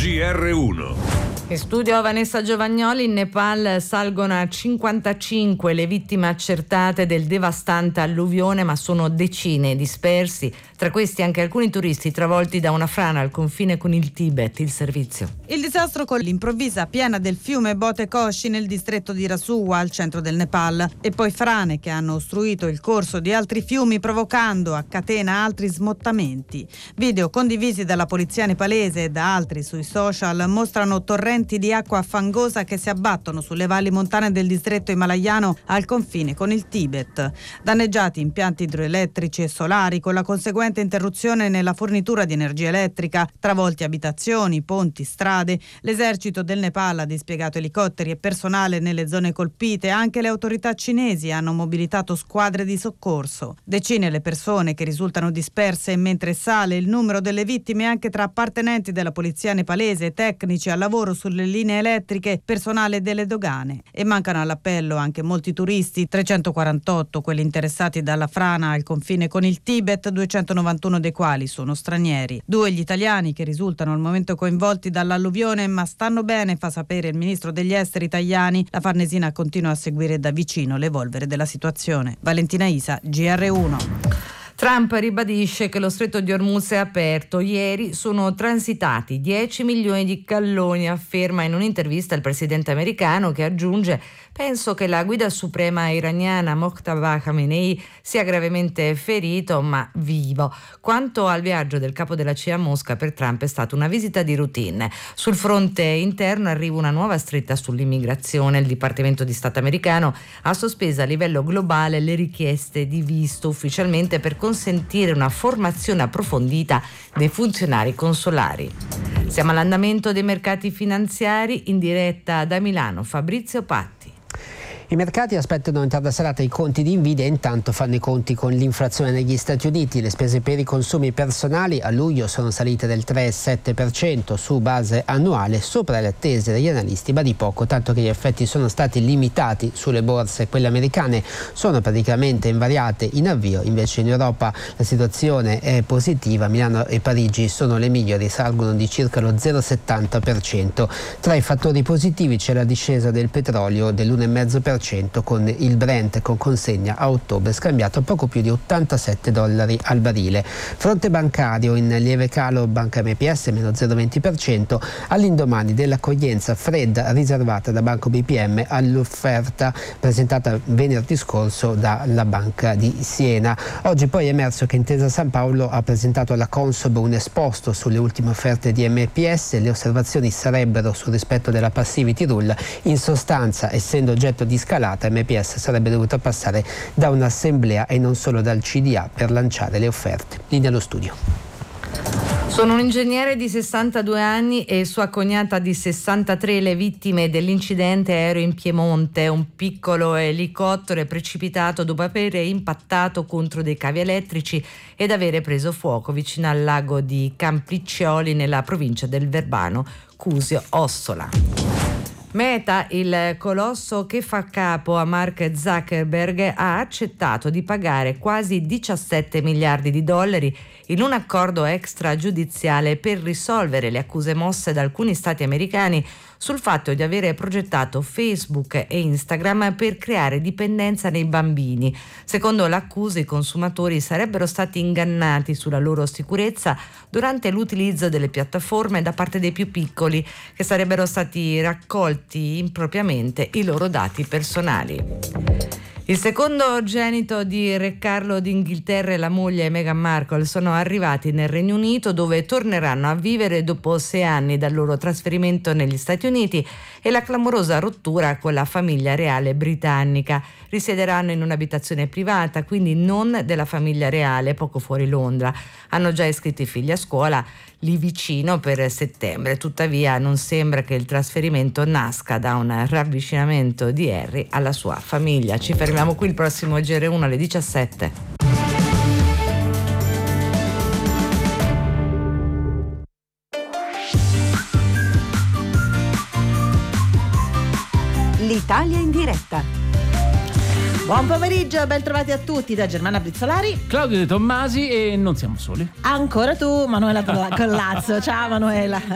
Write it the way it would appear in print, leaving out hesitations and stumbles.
GR1. In studio Vanessa Giovagnoli. In Nepal salgono a 55 le vittime accertate del devastante alluvione, ma sono decine dispersi. Tra questi anche alcuni turisti travolti da una frana al confine con il Tibet. Il servizio. Il disastro con l'improvvisa piena del fiume Bote Koshi nel distretto di Rasuwa, al centro del Nepal, e poi frane che hanno ostruito il corso di altri fiumi, provocando a catena altri smottamenti. Video condivisi dalla polizia nepalese e da altri sui social mostrano torrenti di acqua fangosa che si abbattono sulle valli montane del distretto himalayano al confine con il Tibet. Danneggiati impianti idroelettrici e solari, con la conseguente interruzione nella fornitura di energia elettrica, travolti abitazioni, ponti, strade. L'esercito del Nepal ha dispiegato elicotteri e personale nelle zone colpite. Anche le autorità cinesi hanno mobilitato squadre di soccorso. Decine le persone che risultano disperse, mentre sale il numero delle vittime anche tra appartenenti della polizia nepalese, tecnici al lavoro sulle linee elettriche, personale delle dogane. E mancano all'appello anche molti turisti, 348 quelli interessati dalla frana al confine con il Tibet, 291 dei quali sono stranieri. 2 gli italiani che risultano al momento coinvolti dall'alluvione, ma stanno bene, fa sapere il ministro degli esteri Tajani. La Farnesina continua a seguire da vicino l'evolvere della situazione. Valentina Isa, GR1. Trump ribadisce che lo stretto di Hormuz è aperto. Ieri sono transitati 10 milioni di galloni, afferma in un'intervista il presidente americano, che aggiunge: penso che la guida suprema iraniana Mojtaba Khamenei sia gravemente ferito ma vivo. Quanto al viaggio del capo della CIA a Mosca, per Trump è stata una visita di routine. Sul fronte interno arriva una nuova stretta sull'immigrazione. Il Dipartimento di Stato americano ha sospeso a livello globale le richieste di visto ufficialmente per consentire una formazione approfondita dei funzionari consolari. Siamo all'andamento dei mercati finanziari. In diretta da Milano Fabrizio Patti. I mercati aspettano in tarda serata i conti di Nvidia e intanto fanno i conti con l'inflazione negli Stati Uniti. Le spese per i consumi personali a luglio sono salite del 3,7% su base annuale, sopra le attese degli analisti, ma di poco, tanto che gli effetti sono stati limitati sulle borse. Quelle americane sono praticamente invariate in avvio, invece in Europa la situazione è positiva. Milano e Parigi sono le migliori, salgono di circa lo 0,70%. Tra i fattori positivi c'è la discesa del petrolio dell'1,5%, con il Brent con consegna a ottobre scambiato a poco più di $87 al barile. Fronte bancario in lieve calo, Banca MPS meno 0,20%, all'indomani dell'accoglienza fredda riservata da Banco BPM all'offerta presentata venerdì scorso dalla Banca di Siena. Oggi poi è emerso che Intesa Sanpaolo ha presentato alla Consob un esposto sulle ultime offerte di MPS. Le osservazioni sarebbero sul rispetto della passivity rule. In sostanza, essendo oggetto di scalata, MPS sarebbe dovuta passare da un'assemblea e non solo dal CDA per lanciare le offerte. Linea allo studio. Sono un ingegnere di 62 anni e sua cognata di 63 le vittime dell'incidente aereo in Piemonte. Un piccolo elicottero è precipitato dopo aver impattato contro dei cavi elettrici ed avere preso fuoco vicino al lago di Campiccioli nella provincia del Verbano, Cusio Ossola. Meta, il colosso che fa capo a Mark Zuckerberg, ha accettato di pagare quasi 17 miliardi di dollari in un accordo extragiudiziale per risolvere le accuse mosse da alcuni stati americani sul fatto di avere progettato Facebook e Instagram per creare dipendenza nei bambini. Secondo l'accusa, i consumatori sarebbero stati ingannati sulla loro sicurezza durante l'utilizzo delle piattaforme da parte dei più piccoli, che sarebbero stati raccolti impropriamente i loro dati personali. Il secondogenito di Re Carlo d'Inghilterra e la moglie Meghan Markle sono arrivati nel Regno Unito, dove torneranno a vivere dopo 6 anni dal loro trasferimento negli Stati Uniti e la clamorosa rottura con la famiglia reale britannica. Risiederanno in un'abitazione privata, quindi non della famiglia reale, poco fuori Londra. Hanno già iscritto i figli a scuola lì vicino per settembre. Tuttavia non sembra che il trasferimento nasca da un ravvicinamento di Harry alla sua famiglia. Ci fermiamo qui, il prossimo GR1 alle 17. L'Italia in diretta. Buon pomeriggio, ben trovati a tutti da Germana Brizzolari, Claudio De Tommasi, e non siamo soli. ancora tu Manuela Collazzo. Ciao Manuela.